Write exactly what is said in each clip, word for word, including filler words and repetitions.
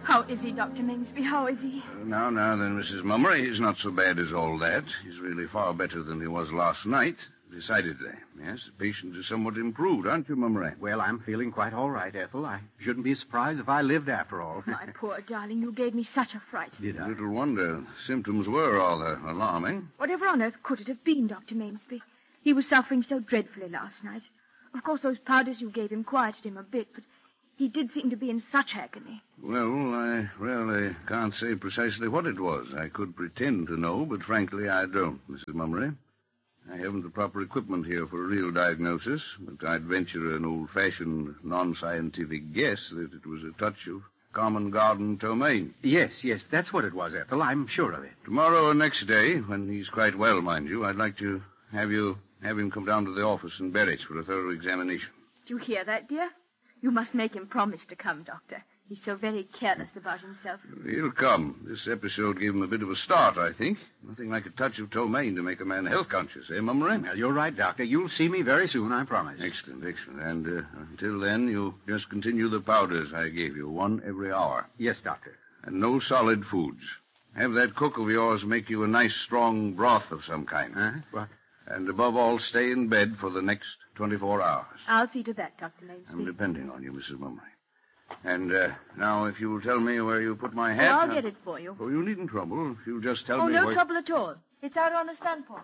How is he, Doctor Mainsby? How is he? Uh, now, now then, Missus Mummery, he's not so bad as all that. He's really far better than he was last night. Decidedly. Yes, the patient is somewhat improved, aren't you, Mummery? Well, I'm feeling quite all right, Ethel. I shouldn't be surprised if I lived after all. My poor darling, you gave me such a fright. Did I? Little wonder. Symptoms were rather alarming. Whatever on earth could it have been, Doctor Mainsby? He was suffering so dreadfully last night. Of course, those powders you gave him quieted him a bit, but he did seem to be in such agony. Well, I really can't say precisely what it was. I could pretend to know, but frankly, I don't, Missus Mummery. I haven't the proper equipment here for a real diagnosis, but I'd venture an old-fashioned, non-scientific guess that it was a touch of common garden ptomaine. Yes, yes, that's what it was, Ethel. I'm sure of it. Tomorrow or next day, when he's quite well, mind you, I'd like to have you have him come down to the office in Berwick for a thorough examination. Do you hear that, dear? You must make him promise to come, Doctor. He's so very careless about himself. He'll come. This episode gave him a bit of a start, I think. Nothing like a touch of ptomaine to make a man health conscious, eh, Mummery? Well, you're right, Doctor. You'll see me very soon, I promise. Excellent, excellent. And uh, until then, you just continue the powders I gave you, one every hour. Yes, Doctor. And no solid foods. Have that cook of yours make you a nice, strong broth of some kind. Huh? What? And above all, stay in bed for the next twenty-four hours. I'll see to that, Doctor Mainsby. I'm depending on you, Missus Mummery. And uh, now, if you'll tell me where you put my hat... Oh, I'll uh, get it for you. Oh, you needn't trouble. If you'll just tell Oh, me no where... trouble at all. It's out on the standpoint.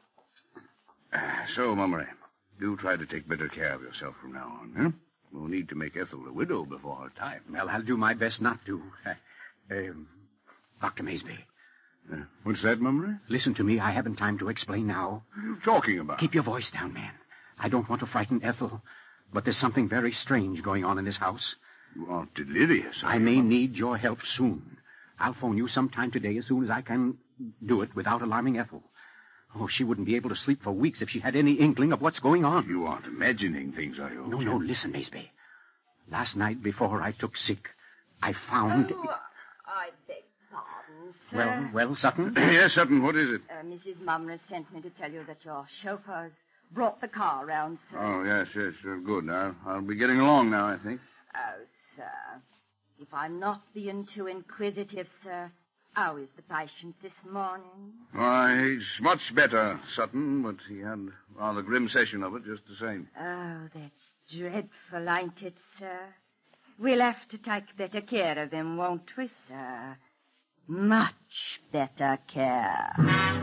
So, Mummery, do try to take better care of yourself from now on, huh? We'll need to make Ethel a widow before her time. Well, I'll do my best not to. Uh, um, Doctor Maysby. Uh, what's that, Mummery? Listen to me. I haven't time to explain now. What are you talking about? Keep your voice down, man. I don't want to frighten Ethel, but there's something very strange going on in this house. You aren't delirious, are I you, may Mum- need your help soon. I'll phone you sometime today as soon as I can do it without alarming Ethel. Oh, she wouldn't be able to sleep for weeks if she had any inkling of what's going on. You aren't imagining things, are you? No, no, listen, Maysby. Last night before I took sick, I found... Oh, I beg pardon, sir. Well, well, Sutton? Yes, Sutton, what is it? Uh, Missus Mumner sent me to tell you that your chauffeur's brought the car round, sir. Oh, yes, yes, uh, good. I'll, I'll be getting along now, I think. Oh, sir. If I'm not being too inquisitive, sir, how is the patient this morning? Why, he's much better, Sutton, but he had a rather grim session of it just the same. Oh, that's dreadful, ain't it, sir? We'll have to take better care of him, won't we, sir? Much better care.